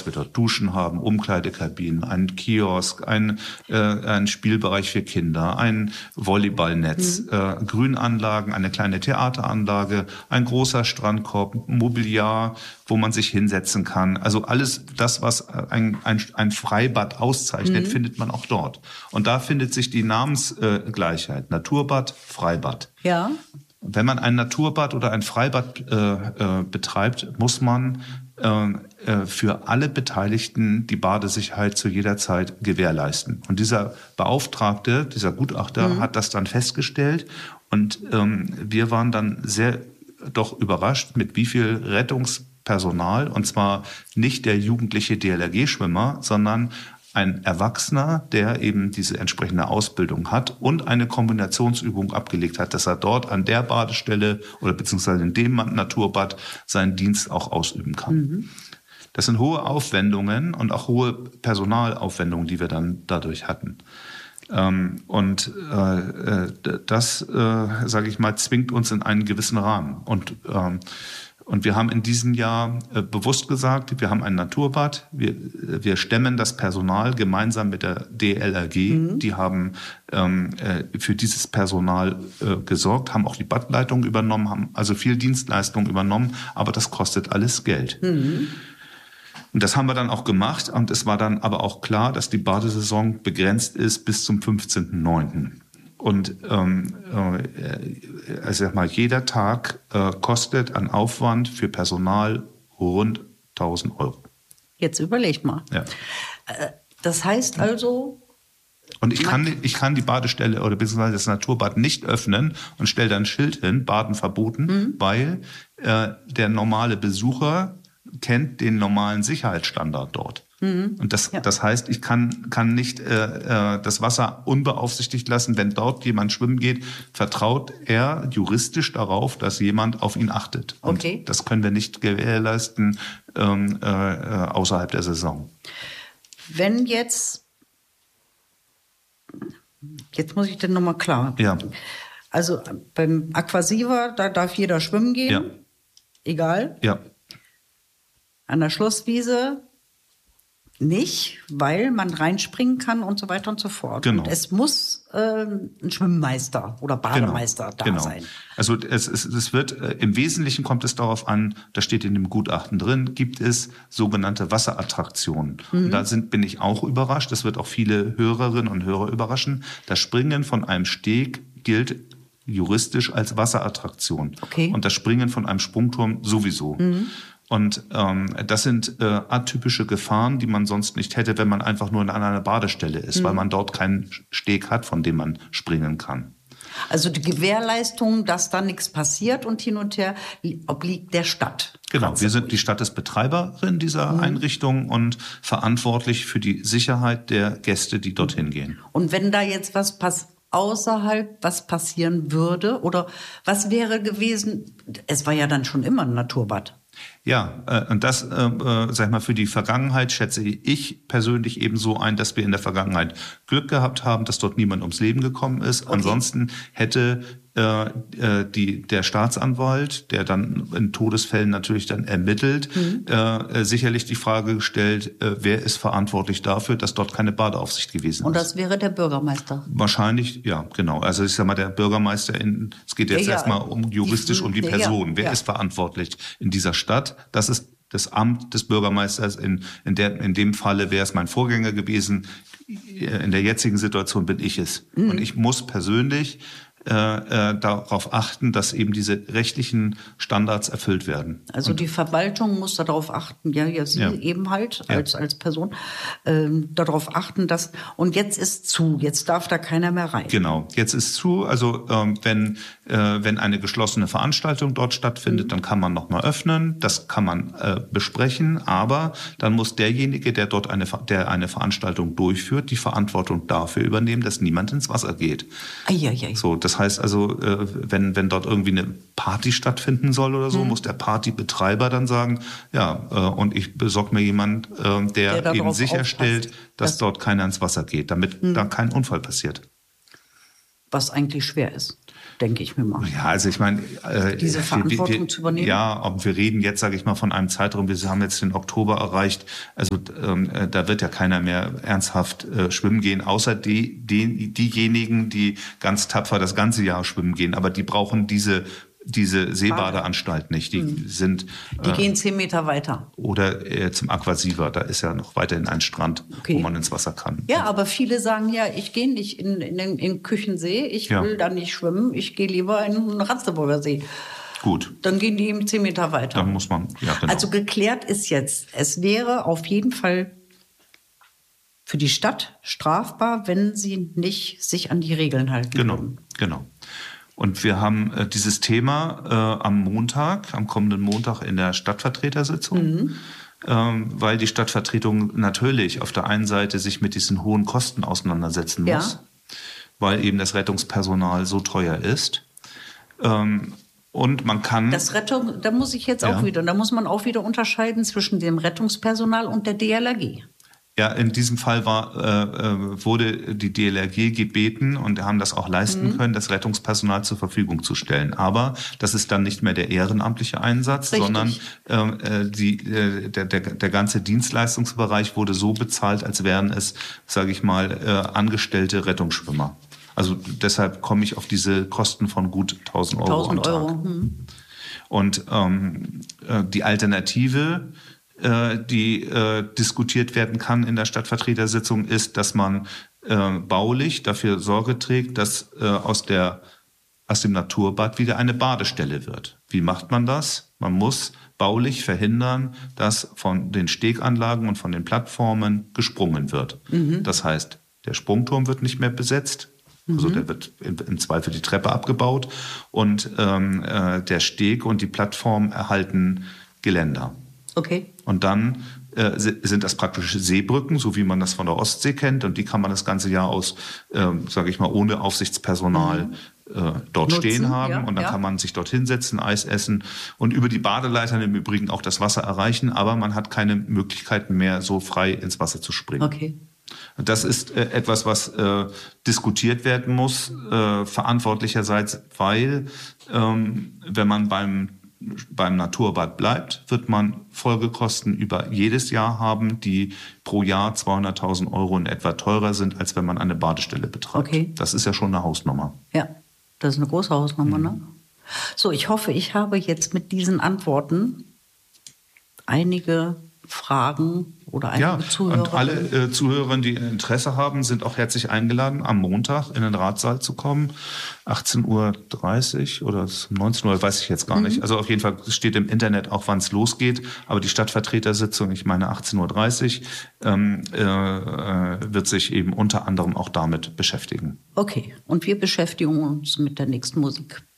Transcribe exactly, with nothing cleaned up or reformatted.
dass wir dort Duschen haben, Umkleidekabinen, einen Kiosk, ein, äh, einen Spielbereich für Kinder, ein Volleyballnetz, mhm. äh, Grünanlagen, eine kleine Theateranlage, ein großer Strandkorb, Mobiliar, wo man sich hinsetzen kann. Also alles das, was ein, ein, ein Freibad auszeichnet, mhm. findet man auch dort. Und da findet sich die Namensgleichheit. Naturbad, Freibad. Ja. Wenn man ein Naturbad oder ein Freibad äh, äh, betreibt, muss man äh, für alle Beteiligten die Badesicherheit zu jeder Zeit gewährleisten. Und dieser Beauftragte, dieser Gutachter mhm. hat das dann festgestellt. Und ähm, wir waren dann sehr doch überrascht, mit wie viel Rettungspersonal, und zwar nicht der jugendliche D L R G-Schwimmer, sondern ein Erwachsener, der eben diese entsprechende Ausbildung hat und eine Kombinationsübung abgelegt hat, dass er dort an der Badestelle oder beziehungsweise in dem Naturbad seinen Dienst auch ausüben kann. Mhm. Das sind hohe Aufwendungen und auch hohe Personalaufwendungen, die wir dann dadurch hatten. Und äh, das, äh, sage ich mal, zwingt uns in einen gewissen Rahmen. Und ähm, Und wir haben in diesem Jahr äh, bewusst gesagt, wir haben ein Naturbad, wir, wir stemmen das Personal gemeinsam mit der D L R G. Mhm. Die haben ähm, äh, für dieses Personal äh, gesorgt, haben auch die Badleitung übernommen, haben also viel Dienstleistung übernommen, aber das kostet alles Geld. Mhm. Und das haben wir dann auch gemacht und es war dann aber auch klar, dass die Badesaison begrenzt ist bis zum fünfzehnten neunten Und ähm, äh, also sag mal, jeder Tag äh, kostet an Aufwand für Personal rund tausend Euro. Jetzt überlegt mal. Ja. Das heißt also... Und ich kann, ich kann die Badestelle oder beziehungsweise das Naturbad nicht öffnen und stelle da ein Schild hin, Baden verboten, mhm. weil äh, der normale Besucher kennt den normalen Sicherheitsstandard dort. Und das, ja. das heißt, ich kann, kann nicht äh, das Wasser unbeaufsichtigt lassen. Wenn dort jemand schwimmen geht, vertraut er juristisch darauf, dass jemand auf ihn achtet. Okay. Und das können wir nicht gewährleisten ähm, äh, außerhalb der Saison. Wenn jetzt, jetzt muss ich denn nochmal klar. Ja. Also beim Aquasiva, da darf jeder schwimmen gehen. Ja. Egal. Ja. An der Schlosswiese nicht, weil man reinspringen kann und so weiter und so fort. Genau. Und es muss äh, ein Schwimmmeister oder Bademeister genau. da genau. sein. Also es, es, es wird äh, im Wesentlichen kommt es darauf an, da steht in dem Gutachten drin, gibt es sogenannte Wasserattraktionen. Mhm. Und da sind, bin ich auch überrascht, das wird auch viele Hörerinnen und Hörer überraschen, das Springen von einem Steg gilt juristisch als Wasserattraktion. Okay. Und das Springen von einem Sprungturm sowieso. Mhm. Und ähm, das sind äh, atypische Gefahren, die man sonst nicht hätte, wenn man einfach nur an einer Badestelle ist, mhm. weil man dort keinen Steg hat, von dem man springen kann. Also die Gewährleistung, dass da nichts passiert und hin und her, obliegt der Stadt. Genau, wir sind, die Stadt ist Betreiberin dieser mhm. Einrichtung und verantwortlich für die Sicherheit der Gäste, die dorthin gehen. Und wenn da jetzt was passiert, außerhalb was passieren würde? Oder was wäre gewesen? Es war ja dann schon immer ein Naturbad. Ja, äh, und das, äh, äh, sag ich mal, für die Vergangenheit schätze ich persönlich eben so ein, dass wir in der Vergangenheit Glück gehabt haben, dass dort niemand ums Leben gekommen ist. Okay. Ansonsten hätte äh, äh, die, der Staatsanwalt, der dann in Todesfällen natürlich dann ermittelt, mhm. äh, sicherlich die Frage gestellt, äh, wer ist verantwortlich dafür, dass dort keine Badeaufsicht gewesen ist. Und das wäre der Bürgermeister? Wahrscheinlich, ja, genau. Also ich sag mal, der Bürgermeister, in, es geht jetzt ja, erstmal um juristisch die, um die Person. Ja, wer ja. ist verantwortlich in dieser Stadt? Das ist das Amt des Bürgermeisters. In, in, der, in dem Falle wäre es mein Vorgänger gewesen. In der jetzigen Situation bin ich es. Mhm. Und ich muss persönlich äh, äh, darauf achten, dass eben diese rechtlichen Standards erfüllt werden. Also und die Verwaltung muss darauf achten, ja, ja Sie ja. eben halt als, ja. als Person, ähm, darauf achten, dass, und jetzt ist zu, jetzt darf da keiner mehr rein. Genau, jetzt ist zu, also ähm, wenn, äh, wenn eine geschlossene Veranstaltung dort stattfindet, mhm. dann kann man nochmal öffnen, das kann man äh, besprechen, aber dann muss derjenige, der dort eine, der eine Veranstaltung durchführt, die Verantwortung dafür übernehmen, dass niemand ins Wasser geht. Eieiei. So, das heißt also, äh, wenn, wenn dort irgendwie eine Party stattfinden soll oder so, mhm. muss der Partybetreiber dann sagen, ja, äh, und ich besorge mir jemanden, äh, der, der eben sicherstellt, aufpasst, dass, dass dort keiner ins Wasser geht, damit mhm. da kein Unfall passiert. was eigentlich schwer ist, denke ich mir mal. Ja, also ich meine, äh, diese Verantwortung wir, wir, zu übernehmen. Ja, aber wir reden jetzt, sage ich mal, von einem Zeitraum. Wir haben jetzt den Oktober erreicht. Also ähm, da wird ja keiner mehr ernsthaft äh, schwimmen gehen, außer die, die diejenigen, die ganz tapfer das ganze Jahr schwimmen gehen. Aber die brauchen diese diese Seebadeanstalt nicht. Die hm. sind die äh, gehen zehn Meter weiter. Oder äh, zum Aquasiva. Da ist ja noch weiterhin ein Strand, okay. wo man ins Wasser kann. Ja, aber viele sagen ja, ich gehe nicht in, in den in Küchensee, ich ja. will da nicht schwimmen, ich gehe lieber in den Ratzeburger See. Gut. Dann gehen die eben zehn Meter weiter. Dann muss man, ja, genau. Also geklärt ist jetzt, es wäre auf jeden Fall für die Stadt strafbar, wenn sie nicht sich an die Regeln halten. Genau, würden. genau. Und wir haben äh, dieses Thema äh, am Montag, am kommenden Montag in der Stadtvertretersitzung, mhm. ähm, weil die Stadtvertretung natürlich auf der einen Seite sich mit diesen hohen Kosten auseinandersetzen ja. muss, weil eben das Rettungspersonal so teuer ist. Ähm, und man kann... Das Rettung, da muss ich jetzt auch ja. wieder, da muss man auch wieder unterscheiden zwischen dem Rettungspersonal und der D L R G. Ja, in diesem Fall war, äh, wurde die D L R G gebeten und haben das auch leisten mhm. können, das Rettungspersonal zur Verfügung zu stellen. Aber das ist dann nicht mehr der ehrenamtliche Einsatz, Richtig. sondern äh, die, äh, der, der, der ganze Dienstleistungsbereich wurde so bezahlt, als wären es, sage ich mal, äh, angestellte Rettungsschwimmer. Also deshalb komme ich auf diese Kosten von gut tausend Euro am Tag. Euro. Mhm. Und ähm, die Alternative, die äh, diskutiert werden kann in der Stadtvertretersitzung, ist, dass man äh, baulich dafür Sorge trägt, dass äh, aus, der, aus dem Naturbad wieder eine Badestelle wird. Wie macht man das? Man muss baulich verhindern, dass von den Steganlagen und von den Plattformen gesprungen wird. Mhm. Das heißt, der Sprungturm wird nicht mehr besetzt. Also der wird im, im Zweifel die Treppe abgebaut und ähm, äh, der Steg und die Plattform erhalten Geländer. Okay. Und dann äh, sind das praktische Seebrücken, so wie man das von der Ostsee kennt. Und die kann man das ganze Jahr aus, ähm, sage ich mal, ohne Aufsichtspersonal mhm. äh, dort Nutzen, stehen haben. Ja, und dann ja. kann man sich dort hinsetzen, Eis essen und über die Badeleitern im Übrigen auch das Wasser erreichen. Aber man hat keine Möglichkeiten mehr, so frei ins Wasser zu springen. Okay. Das ist äh, etwas, was äh, diskutiert werden muss, äh, verantwortlicherseits, weil ähm, wenn man beim beim Naturbad bleibt, wird man Folgekosten über jedes Jahr haben, die pro Jahr zweihunderttausend Euro in etwa teurer sind, als wenn man eine Badestelle betreibt. Okay. Das ist ja schon eine Hausnummer. Ja, das ist eine große Hausnummer, mhm. ne? So, ich hoffe, ich habe jetzt mit diesen Antworten einige Fragen oder einige ja, Zuhörer. Und alle äh, Zuhörer, die Interesse haben, sind auch herzlich eingeladen, am Montag in den Ratssaal zu kommen. achtzehn Uhr dreißig oder neunzehn Uhr, weiß ich jetzt gar mhm. nicht. Also auf jeden Fall steht im Internet auch, wann es losgeht. Aber die Stadtvertretersitzung, ich meine achtzehn Uhr dreißig, ähm, äh, wird sich eben unter anderem auch damit beschäftigen. Okay, und wir beschäftigen uns mit der nächsten Musik.